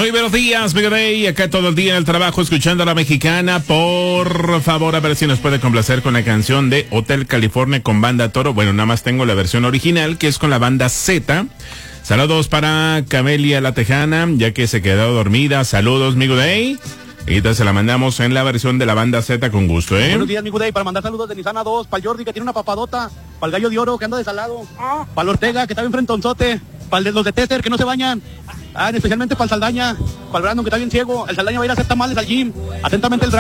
Muy buenos días, Mega Day. Acá todo el día en el trabajo escuchando a la mexicana. Por favor, a ver si nos puede complacer con la canción de Hotel California con Banda Toro. Bueno, nada más tengo la versión original, que es con la banda Z. Saludos para Camelia La Tejana, ya que se quedó dormida. Saludos, Mega Day. Y entonces se la mandamos en la versión de la banda Z con gusto, ¿eh? Buenos días, mi Day, para mandar saludos de Nissan 2, para el Jordi, que tiene una papadota, para el Gallo de Oro, que anda desalado, para el Ortega, que está bien frentonzote, para los de Tester, que no se bañan, especialmente para el Saldaña, para el Brandon, que está bien ciego. El Saldaña va a ir a hacer tamales al gym. Atentamente el